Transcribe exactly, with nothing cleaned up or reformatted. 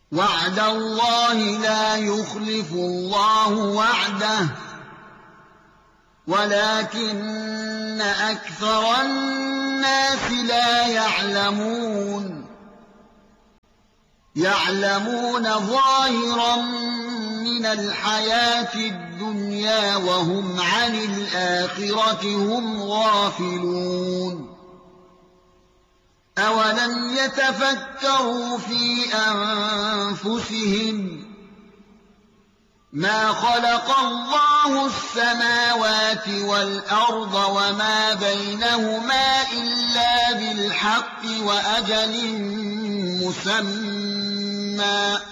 وعد الله لا يخلف الله وعده ولكن أكثر الناس لا يعلمون يعلمون ظاهرا من الحياة الدنيا وهم عن الآخرة هم غافلون أولم يتفكروا في أنفسهم ما خلق الله السماوات والأرض وما بينهما إلا بالحق وأجل مسمى